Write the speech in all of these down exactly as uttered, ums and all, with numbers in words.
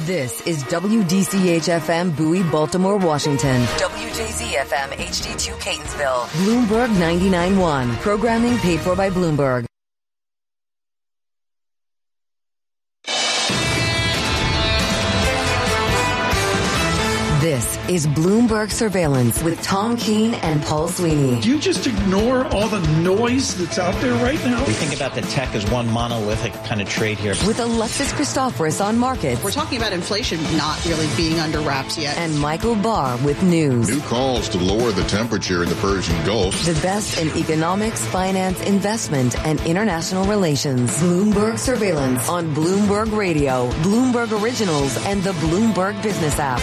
This is W D C H F M Bowie, Baltimore, Washington. W J Z F M H D two Catonsville. Bloomberg ninety-nine point one. Programming paid for by Bloomberg. This is Bloomberg Surveillance with Tom Keene and Paul Sweeney. Do you just ignore all the noise that's out there right now? We think about the tech as one monolithic kind of trade here. With Alexis Christoforous on markets. We're talking about inflation not really being under wraps yet. And Michael Barr with news. New calls to lower the temperature in the Persian Gulf. The best in economics, finance, investment, and international relations. Bloomberg Surveillance on Bloomberg Radio, Bloomberg Originals, and the Bloomberg Business app.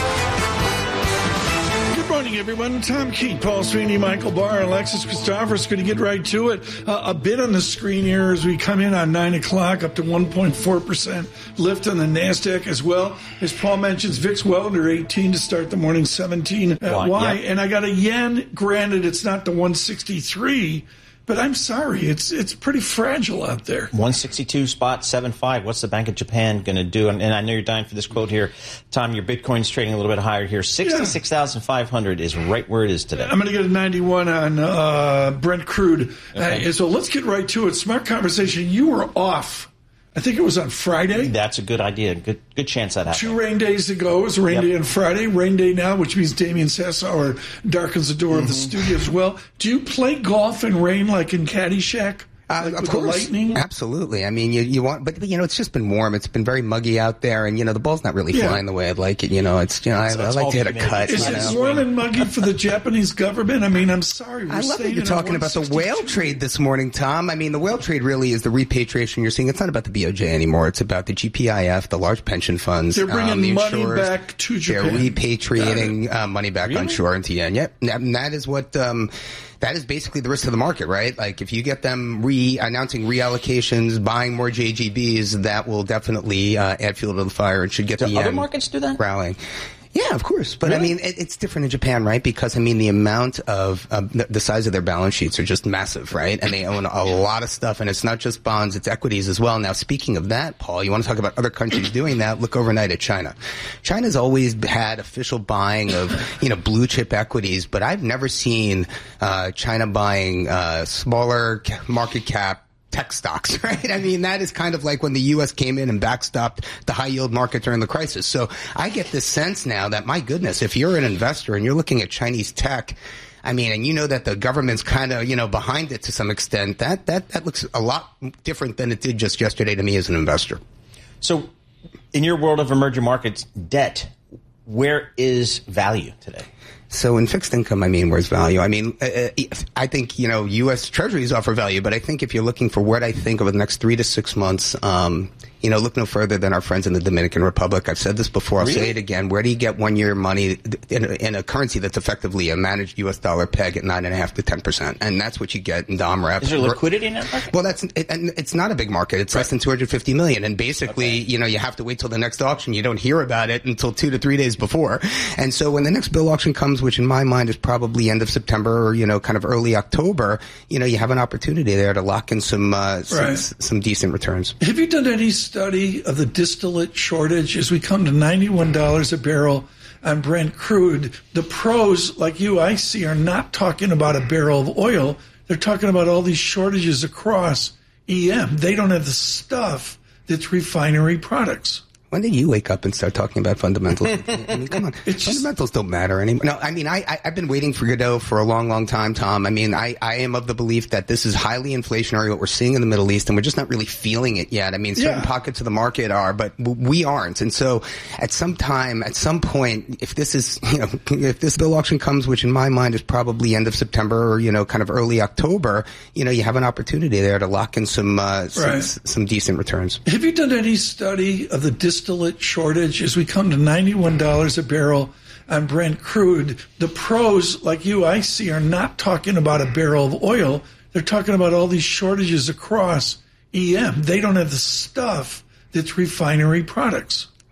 Good morning, everyone. Tom Keene, Paul Sweeney, Michael Barr, Alexis Christoforous. Going to get right to it. Uh, a bit on the screen here as we come in on nine o'clock, up to one point four percent lift on the NASDAQ as well. As Paul mentions, V I X well under eighteen to start the morning, seventeen. Uh, why? Yep. And I got a yen. Granted, it's not the one sixty-three, but I'm sorry, it's it's pretty fragile out there. one sixty-two spot seven five. What's the Bank of Japan going to do? And, and I know you're dying for this quote here. Tom, your Bitcoin's trading a little bit higher here. sixty-six thousand five hundred is right where it is today. I'm going to get a ninety-one on uh, Brent crude. Okay. Uh, so let's get right to it. Smart conversation. You were off. I think it was on Friday. That's a good idea. Good good chance that happens. Two rain days ago. It was a rain yep. day on Friday. Rain day now, which means Damian Sassower darkens the door mm-hmm. of the studio as well. Do you play golf in rain like in Caddyshack? Uh, like of with course, the lightning? Absolutely. I mean, you you want, but you know, it's just been warm. It's been very muggy out there, and you know, the ball's not really yeah. flying the way I'd like it. You know, it's you know, so I, I like to hit a cut. Is you it know? warm and muggy for the Japanese government? I mean, I'm sorry. We're I love that you're talking about the whale trade this morning, Tom. I mean, the whale trade really is the repatriation you're seeing. It's not about the B O J anymore. It's about the G P I F, the large pension funds. They're bringing um, the money insurers. back to Japan. They're repatriating uh, money back really? onshore into yen. Yep, and that is what. Um, That is basically the risk of the market, right? Like, if you get them re-announcing reallocations, buying more J G Bs, that will definitely uh, add fuel to the fire and should get do the other yen markets do that? rallying. Yeah, of course. But, really? I mean, it, it's different in Japan, right? Because, I mean, the amount of uh, the, the size of their balance sheets are just massive, right? And they own a lot of stuff. And it's not just bonds, it's equities as well. Now, speaking of that, Paul, you want to talk about other countries doing that? Look overnight at China. China's always had official buying of, you know, blue chip equities, but I've never seen uh, China buying uh, smaller market cap tech stocks, right? I mean, that is kind of like when the U S came in and backstopped the high yield market during the crisis. So I get this sense now that, my goodness, if you're an investor and you're looking at Chinese tech, I mean, and you know that the government's kind of, you know, behind it to some extent, that, that, that looks a lot different than it did just yesterday to me as an investor. So in your world of emerging markets, debt, where is value today? So in fixed income, I mean, where's value? I mean, uh, I think, you know, U S Treasuries offer value, but I think if you're looking for what I think over the next three to six months, um, you know, look no further than our friends in the Dominican Republic. I've said this before. I'll really? say it again. Where do you get one-year money in a, in a currency that's effectively a managed U S dollar peg at nine and a half to ten percent? And that's what you get in D O M R E P. Is there liquidity in that market? Well, that's it, and it's not a big market. It's right. less than two hundred fifty million. And basically, okay. you know, you have to wait till the next auction. You don't hear about it until two to three days before. And so when the next bill auction comes, which in my mind is probably end of September or, you know, kind of early October, you know, you have an opportunity there to lock in some, uh, some, right. some decent returns. Have you done any study of the distillate shortage as we come to ninety-one dollars a barrel on Brent crude? The pros, like you, I see, are not talking about a barrel of oil. They're talking about all these shortages across E M. They don't have the stuff that's refinery products. When did you wake up and start talking about fundamentals? I mean, come on. It's fundamentals just, don't matter anymore. No, I mean, I, I, I've been waiting for Godot for a long, long time, Tom. I mean, I, I am of the belief that this is highly inflationary, what we're seeing in the Middle East, and we're just not really feeling it yet. I mean, certain yeah. pockets of the market are, but we aren't. And so at some time, at some point, if this is, you know, if this bill auction comes, which in my mind is probably end of September or, you know, kind of early October, you know, you have an opportunity there to lock in some, uh, some, right. some decent returns. Have you done any study of the distillate shortage as we come to ninety-one dollars a barrel on Brent crude? The pros, like you, I see, are not talking about a barrel of oil. They're talking about all these shortages across E M. They don't have the stuff that's refinery products.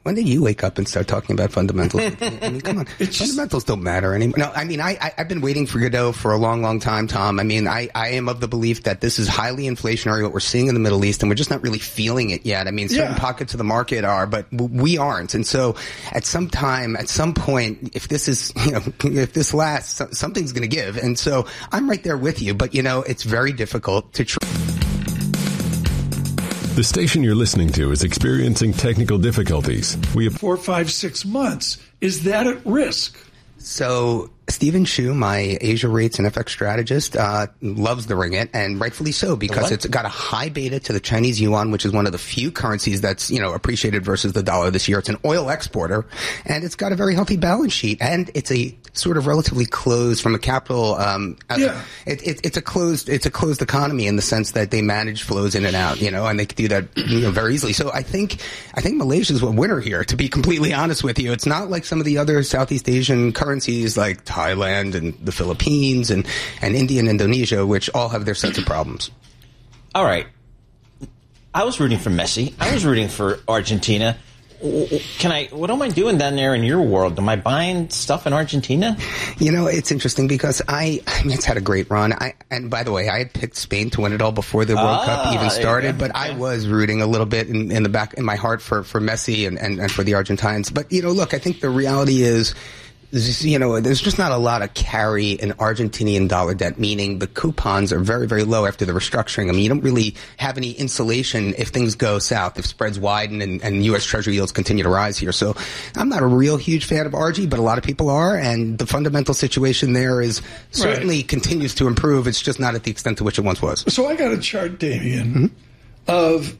When did you wake up and start talking about fundamentals? I mean, come on. It's fundamentals don't matter anymore. No, I mean, I, I, I've been waiting for Godot for a long, long time, Tom. I mean, I, I am of the belief that this is highly inflationary, what we're seeing in the Middle East, and we're just not really feeling it yet. I mean, certain Yeah. pockets of the market are, but w- we aren't. And so at some time, at some point, if this is, you know, if this lasts, so- something's going to give. And so I'm right there with you. But, you know, it's very difficult to tr- The station you're listening to is experiencing technical difficulties. We have four, five, six months. Is that at risk? So Stephen Shu, my Asia rates and F X strategist, uh, loves the ringgit, and rightfully so, because it's got a high beta to the Chinese yuan, which is one of the few currencies that's, you know, appreciated versus the dollar this year. It's an oil exporter, and it's got a very healthy balance sheet, and it's a sort of relatively closed from a capital. Um, Yeah. it, it, it's a closed, it's a closed economy in the sense that they manage flows in and out, you know, and they can do that, you know, very easily. So I think, I think Malaysia's a winner here, to be completely honest with you. It's not like some of the other Southeast Asian currencies like Thailand and the Philippines and, and India and Indonesia, which all have their sets of problems. All right. I was rooting for Messi. I was rooting for Argentina. Can I? What am I doing down there in your world? Am I buying stuff in Argentina? You know, it's interesting because I, I mean, it's had a great run. I, and by the way, I had picked Spain to win it all before the World Ah, Cup even started, there you go. but I was rooting a little bit in, in the back, in my heart for, for Messi and, and, and for the Argentines. But, you know, look, I think the reality is, you know, there's just not a lot of carry in Argentinian dollar debt, meaning the coupons are very, very low after the restructuring. I mean, you don't really have any insulation if things go south, if spreads widen and, and U S Treasury yields continue to rise here. So I'm not a real huge fan of R G, but a lot of people are, and the fundamental situation there is certainly Right. continues to improve. It's just not at the extent to which it once was. So I got a chart, Damien, of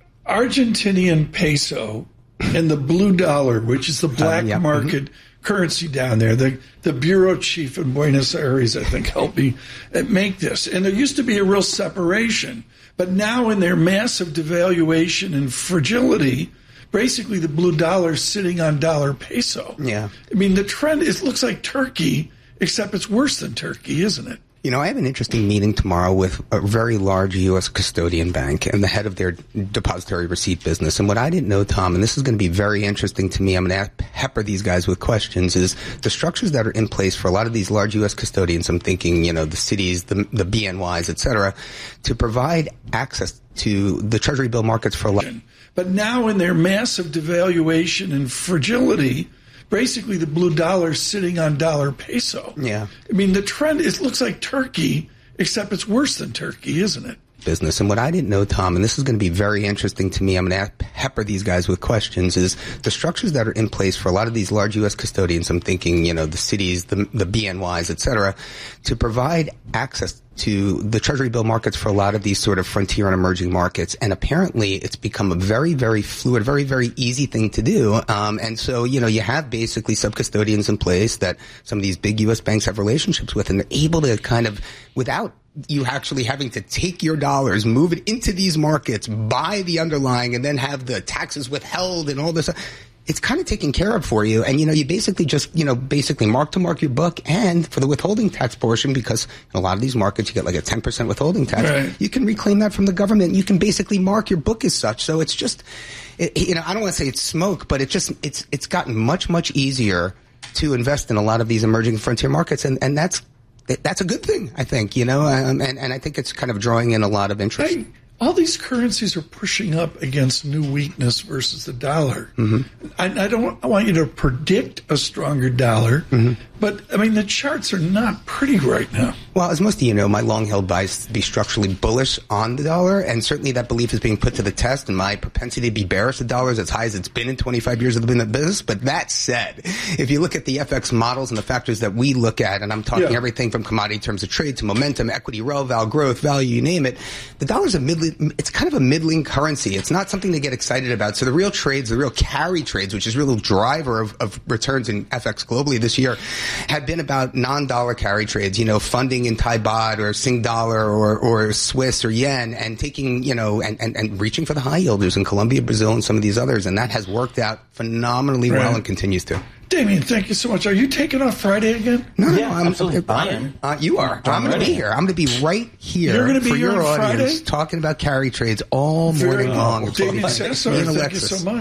Argentinian peso and the blue dollar, which is the black Uh, yeah. market currency down there. The the bureau chief in Buenos Aires, I think, helped me make this. And there used to be a real separation. But now in their massive devaluation and fragility, basically the blue dollar is sitting on dollar peso. Yeah. I mean, the trend is looks like Turkey, except it's worse than Turkey, isn't it? You know, I have an interesting meeting tomorrow with a very large U S custodian bank and the head of their depository receipt business. And what I didn't know, Tom, and this is going to be very interesting to me, I'm going to pepper these guys with questions, is the structures that are in place for a lot of these large U S custodians, I'm thinking, you know, the cities, the, the B N Ys, et cetera, to provide access to the Treasury bill markets for a lot. But now in their massive devaluation and fragility, basically the blue dollar is sitting on dollar peso. Yeah. I mean, the trend is looks like Turkey, except it's worse than Turkey, isn't it? Business. And what I didn't know, Tom, and this is going to be very interesting to me, I'm going to pepper these guys with questions, is the structures that are in place for a lot of these large U S custodians, I'm thinking, you know, the cities, the, the B N Ys, et cetera, to provide access to the Treasury bill markets for a lot of these sort of frontier and emerging markets. And apparently it's become a very, very fluid, very, very easy thing to do. Um, and so, you know, you have basically sub-custodians in place that some of these big U S banks have relationships with, and they're able to kind of, without you actually having to take your dollars, move it into these markets, buy the underlying, and then have the taxes withheld and all this. It's kind of taken care of for you. And, you know, you basically just, you know, basically mark to mark your book. And for the withholding tax portion, because in a lot of these markets, you get like a ten percent withholding tax, right. You can reclaim that from the government. You can basically mark your book as such. So it's just, it, you know, I don't want to say it's smoke, but it just, it's, it's gotten much, much easier to invest in a lot of these emerging frontier markets. And, and that's, that's a good thing, I think, you know, um, and, and I think it's kind of drawing in a lot of interest. Hey, all these currencies are pushing up against new weakness versus the dollar. Mm-hmm. I, I don't I want you to predict a stronger dollar, mm-hmm. but, I mean, the charts are not pretty right now. Well, as most of you know, my long-held bias to be structurally bullish on the dollar, and certainly that belief is being put to the test, and my propensity to be bearish the dollar is as high as it's been in twenty-five years of the business. But that said, if you look at the F X models and the factors that we look at, and I'm talking yeah. everything from commodity terms of trade to momentum, equity, rel, val, growth, value, you name it, the dollar's a middling, it's kind of a middling currency. It's not something to get excited about. So the real trades, the real carry trades, which is real driver of, of returns in F X globally this year, have been about non-dollar carry trades, you know, funding in Thai baht or Sing dollar or, or Swiss or yen, and taking, you know, and, and, and reaching for the high yielders in Colombia, Brazil, and some of these others. And that has worked out phenomenally right. well and continues to. Damien, thank you so much. Are you taking off Friday again? No, yeah, no, I'm, absolutely. I'm, I am. Uh, you are. I'm going to be here. I'm going to be right here You're gonna be for here your on audience Friday? talking about carry trades all Very morning well. long. Damien Cesar, Me and thank Alexis. you so much.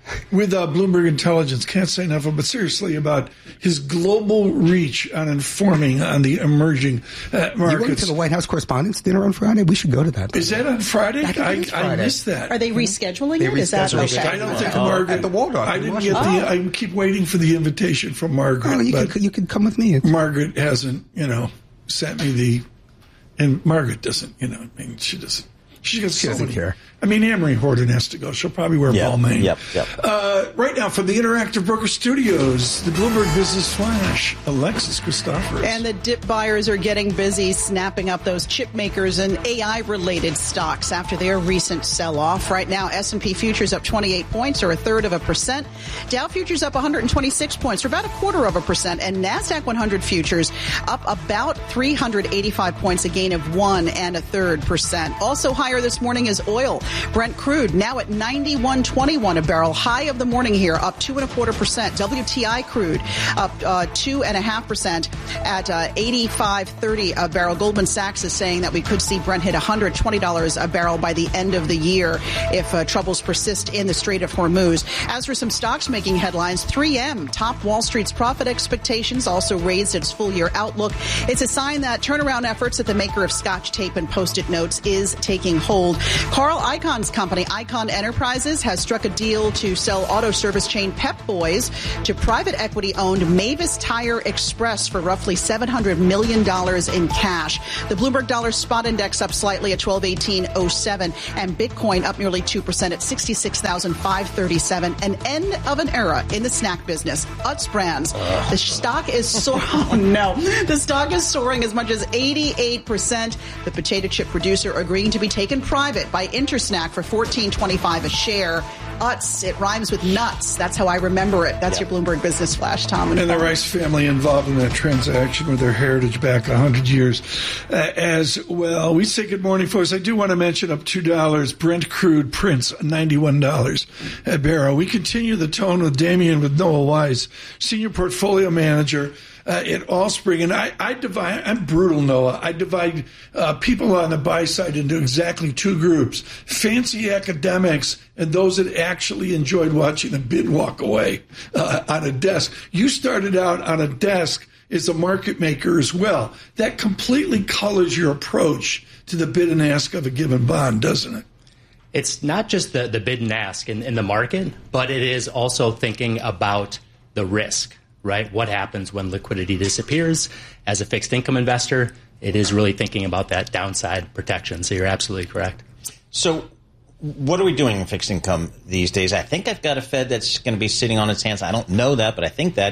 with uh, Bloomberg Intelligence. Can't say enough, but seriously, about his global reach on informing on the emerging uh, markets. You went to the White House Correspondents' Dinner on Friday? We should go to that. Is that on Friday? I, I, Friday. I missed that. Are they rescheduling They it? Is that rescheduled. okay? I don't think Oh, Margaret. at the Waldorf I in didn't get Washington. the. I keep waiting for the invitation from Margaret. Oh, you, but could, you could come with me. Margaret hasn't, you know, sent me the. And Margaret doesn't, you know, I mean, she doesn't. She, gets She so doesn't many- care. I mean, Amory Horton has to go. She'll probably wear Yep, Balmain. yep, yep. Uh, right now, from the Interactive Broker Studios, the Bloomberg Business Flash, Alexis Christoforous. And the dip buyers are getting busy snapping up those chip makers and A I-related stocks after their recent sell-off. Right now, S and P futures up twenty-eight points, or a third of a percent. Dow futures up one hundred twenty-six points, or about a quarter of a percent. And NASDAQ one hundred futures up about three hundred eighty-five points, a gain of one and a third percent. Also higher this morning is oil. Brent crude now at ninety-one twenty-one a barrel. High of the morning here, up two and a quarter percent. W T I crude up uh, two and a half percent at uh, eighty-five thirty a barrel. Goldman Sachs is saying that we could see Brent hit one hundred twenty dollars a barrel by the end of the year if uh, troubles persist in the Strait of Hormuz. As for some stocks making headlines, three M topped Wall Street's profit expectations, also raised its full year outlook. It's a sign that turnaround efforts at the maker of Scotch tape and Post-it notes is taking hold. Carl Icahn's company, Icahn Enterprises, has struck a deal to sell auto service chain Pep Boys to private equity-owned Mavis Tire Express for roughly seven hundred million dollars in cash. The Bloomberg Dollar Spot Index up slightly at twelve eighteen oh seven, and Bitcoin up nearly two percent at sixty-six thousand five hundred thirty-seven. An end of an era in the snack business. Utz Brands. The stock is soaring. Oh, no. The stock is soaring as much as eighty-eight percent. The potato chip producer agreeing to be taken private by Intersnack for fourteen twenty-five a share. Utz, it rhymes with nuts. That's how I remember it. That's Yeah. your Bloomberg Business Flash, Tom. And the Rice family involved in that transaction with their heritage back one hundred years uh, as well. We say good morning, folks. I do want to mention up two dollars. Brent crude prints ninety-one dollars a barrel. We continue the tone with Damien with Noah Wise, Senior Portfolio Manager uh, at Allspring. And I, I divide, I'm brutal, Noah. I divide uh, people on the buy side into exactly two groups. Fancy academics and those that actually enjoyed watching the bid walk away uh, on a desk. You started out on a desk as a market maker as well. That completely colors your approach to the bid and ask of a given bond, doesn't it? It's not just the, the bid and ask in, in the market, but it is also thinking about the risk, right? What happens when liquidity disappears? As a fixed income investor, it is really thinking about that downside protection. So you're absolutely correct. So what are we doing in fixed income these days? I think I've got a Fed that's going to be sitting on its hands. I don't know that, but I think that.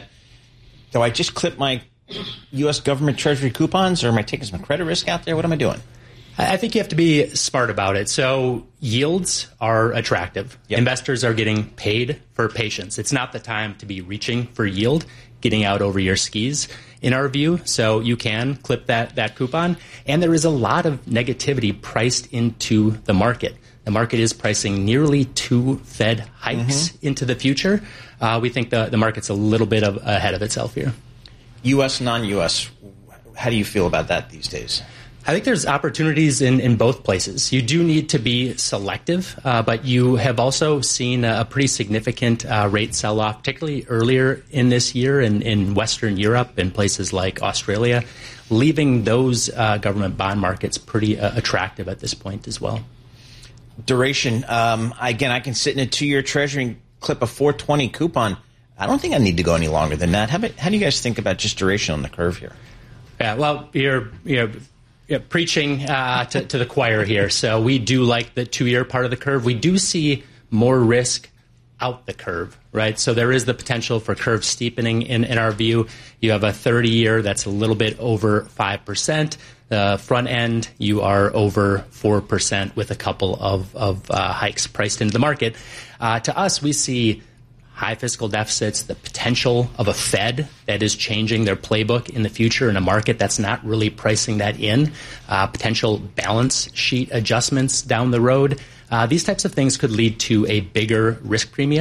Do I just clip my U S government treasury coupons, or am I taking some credit risk out there? What am I doing? I think you have to be smart about it. So yields are attractive. Yep. Investors are getting paid for patience. It's not the time to be reaching for yield, getting out over your skis, in our view. So you can clip that, that coupon. And there is a lot of negativity priced into the market. The market is pricing nearly two Fed hikes mm-hmm. into the future. Uh, we think the, the market's a little bit of ahead of itself here. U S, non-U S, how do you feel about that these days? I think there's opportunities in, in both places. You do need to be selective, uh, but you have also seen a pretty significant uh, rate sell-off, particularly earlier in this year in, in Western Europe and places like Australia, leaving those uh, government bond markets pretty uh, attractive at this point as well. Duration, um, again, I can sit in a two-year treasury and clip a four twenty coupon. I don't think I need to go any longer than that. How, about, how do you guys think about just duration on the curve here? Yeah, well, you're, you're Yeah, preaching uh, to, to the choir here. So we do like the two-year part of the curve. We do see more risk out the curve, right? So there is the potential for curve steepening in, in our view. You have a thirty-year that's a little bit over five percent. The front end, you are over four percent with a couple of, of uh, hikes priced into the market. Uh, to us, we see high fiscal deficits, the potential of a Fed that is changing their playbook in the future in a market that's not really pricing that in, uh, potential balance sheet adjustments down the road. Uh, these types of things could lead to a bigger risk premium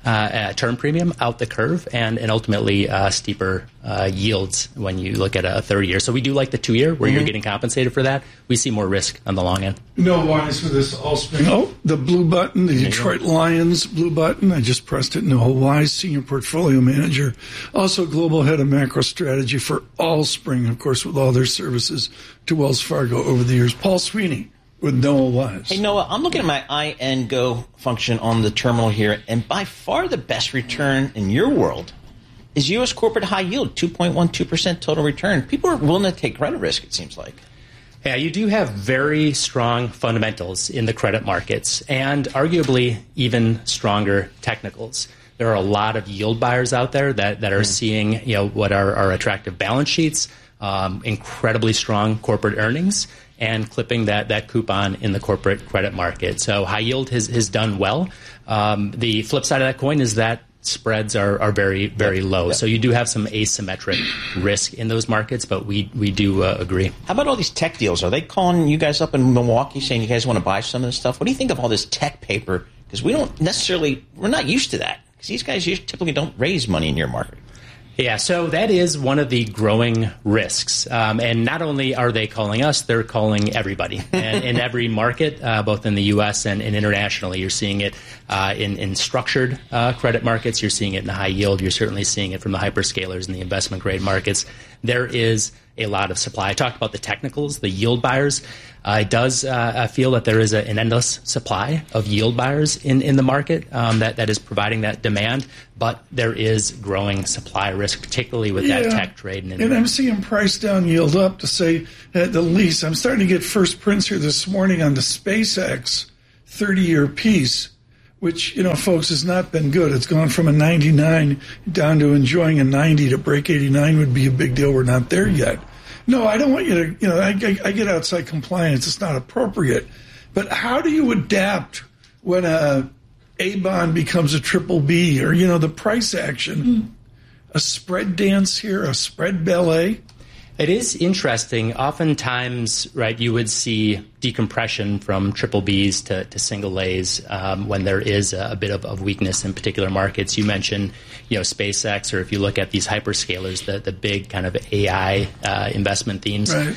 uh, term premium out the curve, and, and ultimately uh, steeper uh, yields when you look at a thirty year. So we do like the two year where mm-hmm. you're getting compensated for that. We see more risk on the long end. No wise for this Allspring. Oh, the blue button, the Detroit Lions blue button. I just pressed it. No wise, senior portfolio manager, also global head of macro strategy for Allspring, of course, with all their services to Wells Fargo over the years. Paul Sweeney with Noah Wise. Hey, Noah, I'm looking at my I N Go function on the terminal here, and by far the best return in your world is U S corporate high yield, two point one two percent total return. People are willing to take credit risk, it seems like. Yeah, you do have very strong fundamentals in the credit markets and arguably even stronger technicals. There are a lot of yield buyers out there that, that are mm. seeing, you know, what are, are attractive balance sheets, um, incredibly strong corporate earnings, and clipping that, that coupon in the corporate credit market. So high yield has, has done well. Um, the flip side of that coin is that spreads are, are very, very low. Yep. So you do have some asymmetric risk in those markets, but we, we do uh, agree. How about all these tech deals? Are they calling you guys up in Milwaukee saying you guys want to buy some of this stuff? What do you think of all this tech paper? Because we don't necessarily, we're not used to that. Because these guys typically don't raise money in your market. Yeah, so that is one of the growing risks. Um, and not only are they calling us, they're calling everybody. And in every market, uh, both in the U S and, and internationally, you're seeing it uh, in, in structured uh, credit markets. You're seeing it in the high yield. You're certainly seeing it from the hyperscalers and the investment grade markets. There is a lot of supply. I talked about the technicals, the yield buyers. Uh, it does uh, feel that there is a, an endless supply of yield buyers in, in the market um, that, that is providing that demand, but there is growing supply risk, particularly with yeah. that tech trade. And, and I'm seeing price down, yield up, to say at the least. I'm starting to get first prints here this morning on the SpaceX thirty-year piece, which, you know, folks, has not been good. It's gone from a ninety-nine down to enjoying a ninety. To break eighty-nine would be a big deal. We're not there yet. No, I don't want you to, you know, I, I, I get outside compliance. It's not appropriate. But how do you adapt when a A bond becomes a triple B, or, you know, the price action? Mm. A spread dance here, a spread ballet? It is interesting. Oftentimes, right, you would see decompression from triple Bs to, to single As um, when there is a, a bit of, of weakness in particular markets. You mentioned, you know, SpaceX, or if you look at these hyperscalers, the, the big kind of A I uh, investment themes. Right.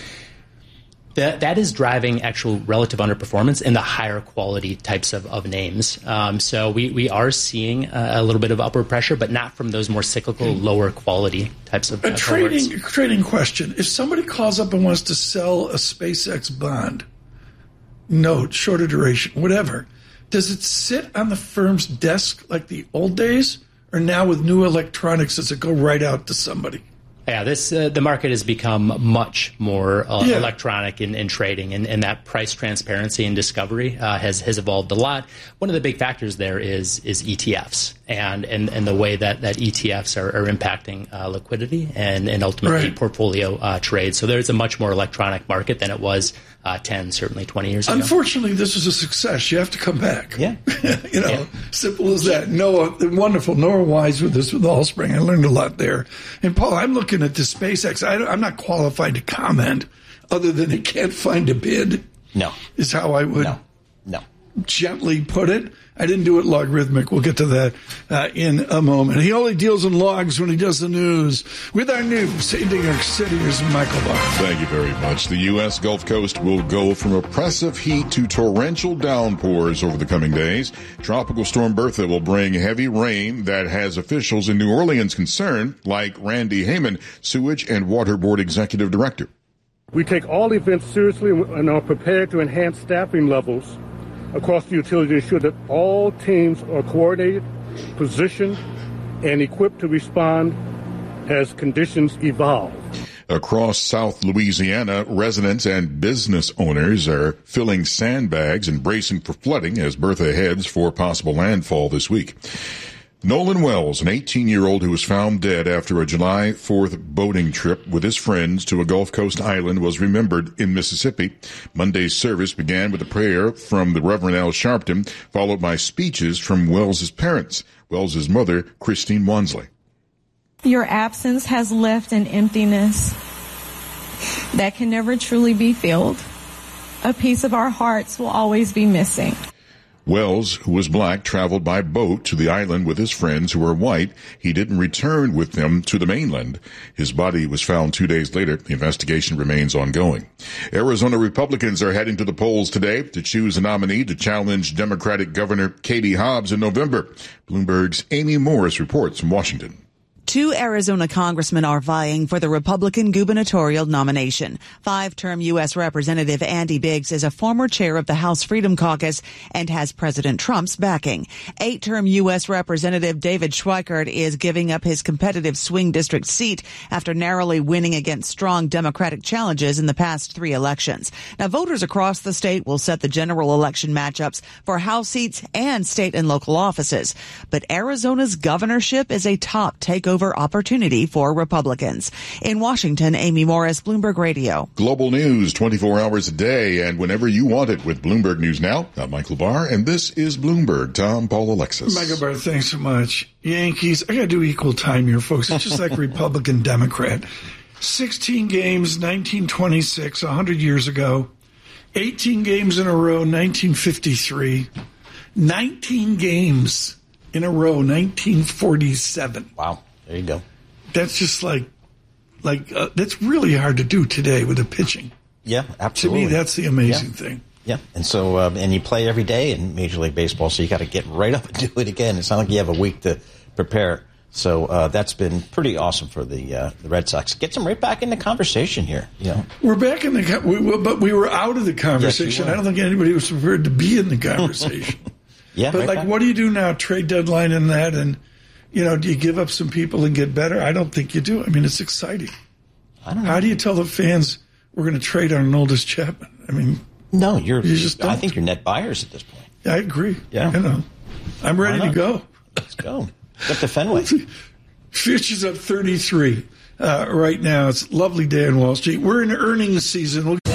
That, that is driving actual relative underperformance in the higher quality types of, of names. Um, so we, we are seeing a, a little bit of upward pressure, but not from those more cyclical, lower quality types of uh, a trading cohorts. Trading question. If somebody calls up and wants to sell a SpaceX bond, note, shorter duration, whatever, does it sit on the firm's desk like the old days? Or now with new electronics, does it go right out to somebody? Yeah, this uh, the market has become much more uh, yeah. electronic in, in trading, and, and that price transparency and discovery uh, has has evolved a lot. One of the big factors there is is E T Fs and and, and the way that, that E T Fs are, are impacting uh, liquidity and, and ultimately right. portfolio uh, trades. So there's a much more electronic market than it was uh, ten, certainly twenty years ago. Unfortunately, this is a success. You have to come back. Yeah. you know, yeah. simple as that. Noah, wonderful. Noah Wise with this with Allspring. I learned a lot there. And Paul, I'm looking at the SpaceX. I I'm not qualified to comment other than it can't find a bid. No. Is how I would no. No. gently put it. I didn't do it logarithmic. We'll get to that uh, in a moment. He only deals in logs when he does the news. With our news, New York City, here's Michael Barr. Thank you very much. The U S. Gulf Coast will go from oppressive heat to torrential downpours over the coming days. Tropical Storm Bertha will bring heavy rain that has officials in New Orleans concerned, like Randy Heyman, Sewage and Water Board Executive Director. We take all events seriously and are prepared to enhance staffing levels across the utility to ensure that all teams are coordinated, positioned, and equipped to respond as conditions evolve. Across South Louisiana, residents and business owners are filling sandbags and bracing for flooding as Bertha heads for possible landfall this week. Nolan Wells, an eighteen-year-old who was found dead after a July fourth boating trip with his friends to a Gulf Coast island, was remembered in Mississippi. Monday's service began with a prayer from the Reverend Al Sharpton, followed by speeches from Wells' parents. Wells' mother, Christine Wansley. Your absence has left an emptiness that can never truly be filled. A piece of our hearts will always be missing. Wells, who was black, traveled by boat to the island with his friends who were white. He didn't return with them to the mainland. His body was found two days later. The investigation remains ongoing. Arizona Republicans are heading to the polls today to choose a nominee to challenge Democratic Governor Katie Hobbs in November. Bloomberg's Amy Morris reports from Washington. Two Arizona congressmen are vying for the Republican gubernatorial nomination. Five-term U S Representative Andy Biggs is a former chair of the House Freedom Caucus and has President Trump's backing. Eight-term U S Representative David Schweikert is giving up his competitive swing district seat after narrowly winning against strong Democratic challenges in the past three elections. Now, voters across the state will set the general election matchups for House seats and state and local offices. But Arizona's governorship is a top takeover opportunity for Republicans. In Washington, Amy Morris, Bloomberg Radio. Global news twenty-four hours a day and whenever you want it with Bloomberg News Now. I'm Michael Barr, and this is Bloomberg. Tom, Paul, Alexis. Michael Barr, thanks so much. Yankees, I got to do equal time here, folks. It's just like Republican, Democrat. sixteen games, nineteen twenty-six, one hundred years ago. eighteen games in a row, nineteen fifty-three. nineteen games in a row, nineteen forty-seven. Wow. There you go. That's just like, like uh, that's really hard to do today with the pitching. Yeah, absolutely. To me, that's the amazing yeah. thing. Yeah, and so uh, and you play every day in Major League Baseball, so you got to get right up and do it again. It's not like you have a week to prepare. So uh, that's been pretty awesome for the uh, the Red Sox. Gets them right back in the conversation here. You know, we're back in the we, we, but we were out of the conversation. Yes, I don't think anybody was prepared to be in the conversation. yeah, but right like, back. What do you do now? Trade deadline and that, and you know, do you give up some people and get better? I don't think you do. I mean, it's exciting. I don't know. How do you tell the fans we're going to trade on Aroldis Chapman? I mean, no, you're. You just don't. I think you're net buyers at this point. Yeah, I agree. Yeah, you know, I'm ready to go. Let's go. Get the Fenway. Futures up thirty-three uh, right now. It's a lovely day in Wall Street. We're in earnings season. We'll